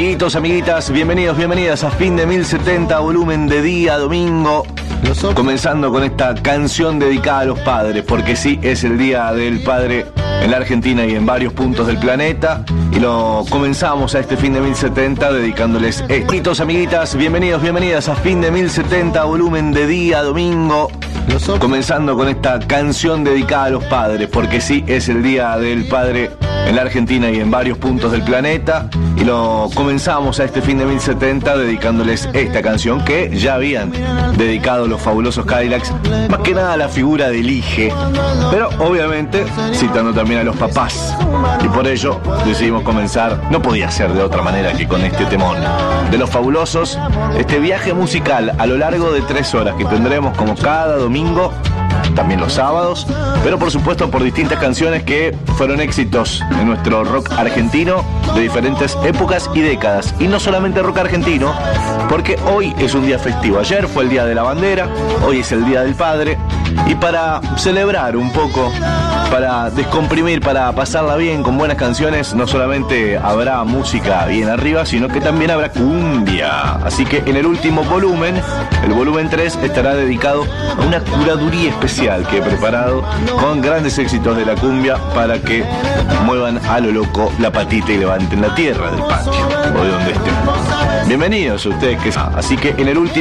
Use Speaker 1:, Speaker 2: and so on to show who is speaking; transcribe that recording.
Speaker 1: Amiguitos, amiguitas, bienvenidos, bienvenidas a Fin de 1070, volumen de día domingo. Comenzando con esta canción dedicada a los padres, porque sí, es el Día del Padre en la Argentina y en varios puntos del planeta. Y lo comenzamos a este Fin de 1070 dedicándoles amiguitos, amiguitas, bienvenidos, bienvenidas a Fin de 1070, volumen de día domingo. Comenzando con esta canción dedicada a los padres, porque sí, es el Día del Padre en la Argentina y en varios puntos del planeta. Y lo comenzamos a este Fin de 1070 dedicándoles esta canción que ya habían dedicado los fabulosos Cadillacs, más que nada a la figura del hijo, pero obviamente citando también a los papás. Y por ello decidimos comenzar, no podía ser de otra manera que con este temón de los fabulosos, este viaje musical a lo largo de 3 horas que tendremos como cada domingo, también los sábados, pero por supuesto por distintas canciones que fueron éxitos en nuestro rock argentino de diferentes épocas y décadas. Y no solamente rock argentino, porque hoy es un día festivo. Ayer fue el Día de la Bandera, hoy es el Día del Padre. Y para celebrar un poco, para descomprimir, para pasarla bien con buenas canciones, no solamente habrá música bien arriba, sino que también habrá cumbia. Así que en el último volumen, el volumen 3, estará dedicado a una curaduría especial que he preparado con grandes éxitos de la cumbia para que muevan a lo loco la patita y levanten la tierra del patio o de donde estén. Bienvenidos a ustedes, así que en el último